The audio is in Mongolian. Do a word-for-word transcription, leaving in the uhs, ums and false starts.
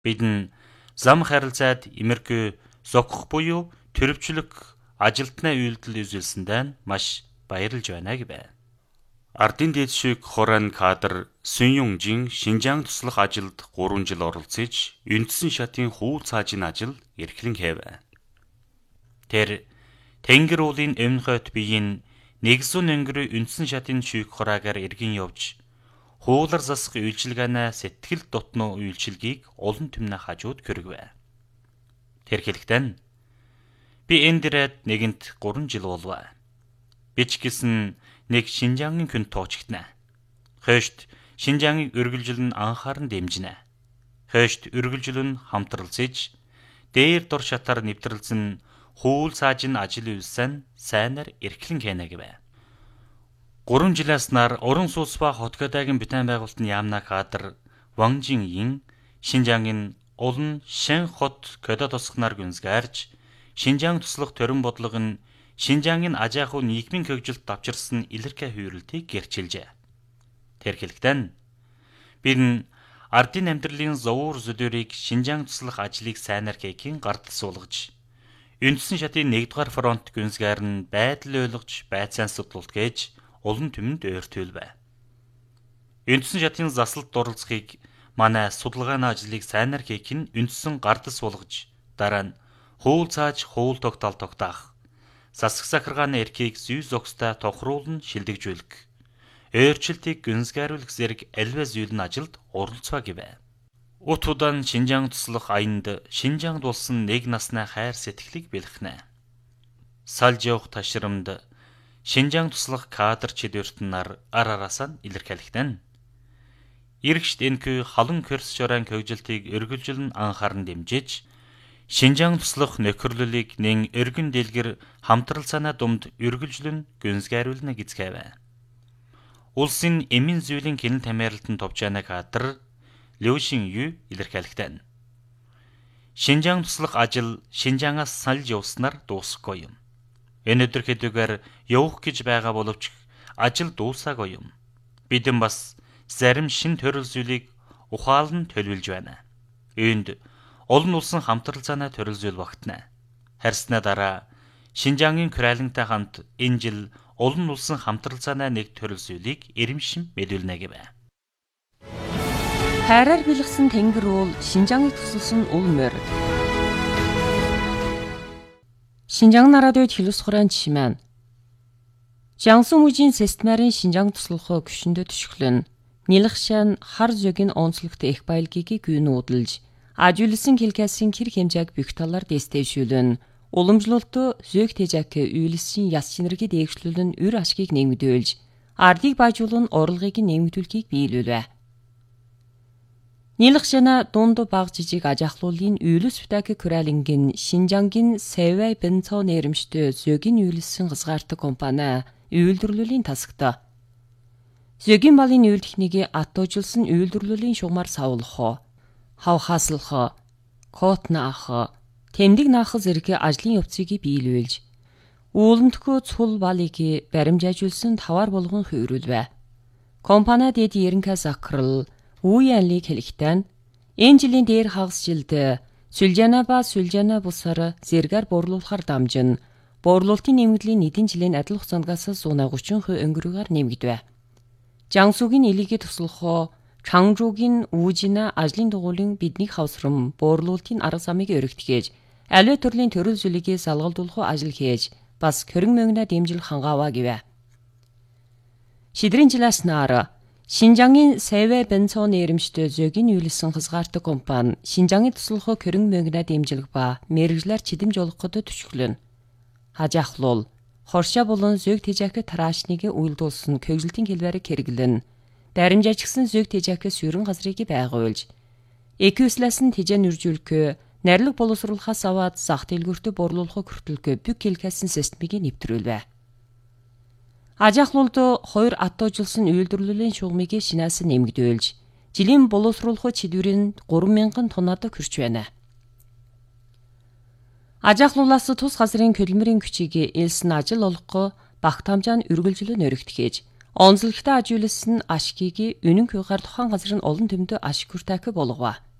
Бид нь зам харилцаад имергүй зогох буюу төрөвчлөх ажилтны үйлдэл үзүүлсэндээ маш баярлж байна гэв. Ардын дээд шиг Хоран кадр Сүньюнжийн Шинжаан туслах ажилд гурван жил оролцож, үндсэн шатын хүү цаажин ажил эрхлэн хийв. Тэр Тэнгэр уулын өмнө хойд биеийн нэгэн өнгөрөө үндсэн шатын шүйх хураагаар эргэн явж, хуулар засах үйлчилгаанаа сэтгэл дотно үйлчилгийг олон түмнэ хажууд көргөв. Тэр хэлэхдээ би энд ирээд нэгэнт гурван жил болов. Бич гэсэн нэг Шинжаангийн күнд тоочгтнаа. Хойшд Шинжаангийг өргөлжлөн анхааран дэмжинэ. Хойшд өргөлжлөн хамтралцж, дээр дор шатаар нэвтрэлцэн хууль цаажин ажил үйлсэн сайнаар эрхлэн хийнэ гэв. Гурван жилээс нар уран сууц ба хотгодагийн битэн байгуулалтын яамна кадр Ванжингийн Шинжаангийн олон шин хот көдө тосгоноор гүнзгаарж, Шинжаан туслах төрөн бодлого нь Шинжаангийн ажаахуу нийгмийн хөгжилд давчирсан илэрхий хувирлтыг гэрчилжээ. Тэр хэлэхдээ бид нь ардын амьдралын зовуур зүдэрийг Шинжаан туслах ажлыг сайнаар хийхин гардал суулгаж, үндсэн шатын нэгдүгээр фронт гүнзгийр нь байдал ойлгож, байцаан судлалт гэж олон түмэнд ойртуулв. Үндсэн шатын засалд оролцохыг манай судалгааны ажлыг сайнаар хийх нь үндсэн гардал суулгаж, дараа нь хууль цааж хууль тогтоол тогтоох, засаг захиргааны эрхийг зүй зохистой тохируулан шилдэгжүүлэх, өөрчлөлтийг гүнзгийруулах зэрэг аливаа зүйл нь ажилд оролцоо гэв. Ут удаан Шинжаан туслах аянд Шинжаанд болсон нэг насны хайр сэтгэлийг бэлхнэ. Салж явах ташрамд Шинжаан туслах кадр чидвэртнаар ар араасаа илэрхийлэгдэн. Иргэшд энэхүү халан көрс шорон хөгжилтийг өргөлжлөн анхааран дэмжиж, Шинжаан туслах нөхөрлөлийг нэн өргөн дэлгэр хамтрал санаа думд өргөлжлөн гүнзгийруулна гэцгээв. Улсын эмийн зүйлийн гинэл тамиралтын товчаана кадр Лёшин Ю илэрхийлэгдэн. Шинжаан туслах ажил Шинжаангаас салж явснаар дуусахгүй юм. Энэ өдөр хэдүүгээр явах гэж байгаа боловч ажил дуусаагүй юм. Бидэн бас зарим шин төрөл зүйлийг ухаалн төлөвлөж байна. Үүнд олон улсын хамтрал цаанаа төрөл зүйл багтана. Харснаа дараа Шинжаангийн Кралинтай хамт энэ жил олон улсын хамтрал цаанаа нэг төрөл зүйлийг эрэмшин мэдүүлнэ гэв. Хайраар бэлгсэн тэнгэр уул Шинжааныг тусалсан уул морь. Шинжаан нарадуйд хэлус хураан чимэн. Жансын үжийн системарын Шинжаан туслахоо гүшөндө төшгөлөн. Нилхшан хар зөгийн онцлогт их баялгийг гүйн уудалж, ажуулсан хэлкэсийн хэр хэмжээг бүх талаар дэстэйшүүлэн, уламжлалт зөг тэжак үйлсийн яс чинэргийг дээгшлүүлэн үр ашгийг нэмэгдүүлж, ардыг баажуулан орлогыг нэмэгдүүлэхийг биелүүлвэ. Нилхшана дунд баг жижиг ажаахлуулын үйлс битак Кралингийн Шинжаангийн Сэвэй Бенцо нэрэмжтэй зөгийн үйлсэн хязгаартай компани үйлдвэрлэлийн тасагта. Зөгийн малын үйл техникийг атуужилсан үйлдвэрлэлийн шугамар савлах, хавхаслах, код наах, тэмдэг наах зэрэг ажлын явцыг биелүүлж, үүлэмтгөө цул балыг баримжаажуулсан тавар болгон хувируулвэ. Компани дэд ерөнхий захирал Үеянлыг хэлэхдээ энэ жилийн дээр хагас жилд Сүлжана ба Сүлжана бусаар зэргээр буурлуулахар дамжин буурлуулалтын нэмэгдлийн эдийн жилийн адил хугацаангаас one thirty percent өнгөрөөр нэмэгдэв. Жансугийн элигээ туслахоо Чангжуугийн Үжина ажлын дугуулын биднийг хавсрам буурлуулалтын арга замыг өргөтгөөж аливаа төрлийн төрөл зүйлийг салгалдуулах ажил хийж бас хөрөнгө мөнгөнө дэмжих хангааваа гэв. Шидрийн жилээс наар Шинжаангийн Сэвэй Бенцо нэрэмжтэй зөгийн үйлсэн хязгаартай компани Шинжаангийн туслахоо хөрөнгө мөнгөнө дэмжих ба мэрэгжлэр чидэмж олгоход төшгөлөн. Хажаахлуул хоршоо болон зөг тэжээх тараашныг үйлдүүлсэн хөгжилтийн хэлбэрийг хэрэглэн, баримжаачгсан зөг тэжээх сүрэн газрыг байгуулж, эквислээс нь тэжээ нөржүүлэх, нарилга боловсруулахаас аваад зах дэлгүүртээ борлуулахыг хүртэлгүй бүх хэлхээсэн системийг нэвтрүүлвэ. Ажаахлуулд хоёр атуужилсан үйлдвэрлэлийн шугамыг шинээс нэмэгдүүлж, жилийн боловсруулах чидвэрийн three thousand тоннод хүрч байна. Ажаахлуулаас тус газрын хөдөлмөрийн хүчийг элсэн ажил олгох багт хамжааны үргэлжлэн өргөтгөөж, онцлогтой ажуулсан ашгийг үнэн хүйгээр тухайн газрын олон төмдөө ашиг хүртээх болгов.